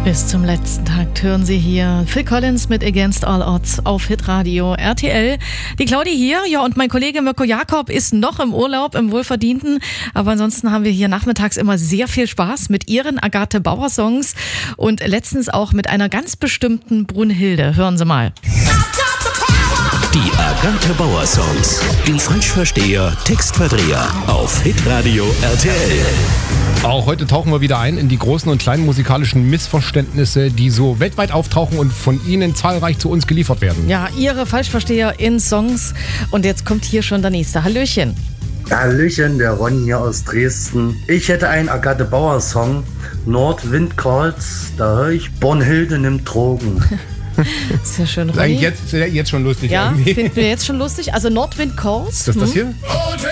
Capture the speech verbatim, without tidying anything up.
Bis zum letzten Takt hören Sie hier Phil Collins mit Against All Odds auf Hitradio R T L. Die Claudi hier, ja, und mein Kollege Mirko Jakob ist noch im Urlaub, im Wohlverdienten. Aber ansonsten haben wir hier nachmittags immer sehr viel Spaß mit Ihren Agathe Bauer Songs und letztens auch mit einer ganz bestimmten Brunhilde. Hören Sie mal. Die Agathe Bauer Songs. Die Falschversteher, Textverdreher auf Hitradio R T L. Auch heute tauchen wir wieder ein in die großen und kleinen musikalischen Missverständnisse, die so weltweit auftauchen und von Ihnen zahlreich zu uns geliefert werden. Ja, Ihre Falschversteher in Songs. Und jetzt kommt hier schon der nächste. Hallöchen. Hallöchen, der Ron hier aus Dresden. Ich hätte einen Agathe Bauer Song. Nordwind calls, da höre ich Brunhilde nimmt Drogen. Sehr schön, Ronny. Ist eigentlich jetzt, jetzt schon lustig. Ja, irgendwie. finden wir jetzt schon lustig. Also Nordwind calls. Ist das das hier?